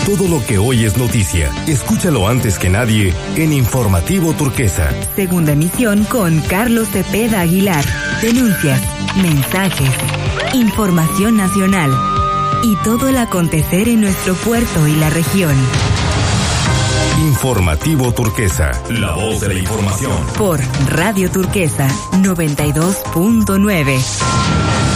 Todo lo que hoy es noticia, escúchalo antes que nadie en Informativo Turquesa. Segunda emisión con Carlos Cepeda Aguilar. Denuncias, mensajes, información nacional y todo el acontecer en nuestro puerto y la región. Informativo Turquesa, la voz de la información. Por Radio Turquesa 92.9.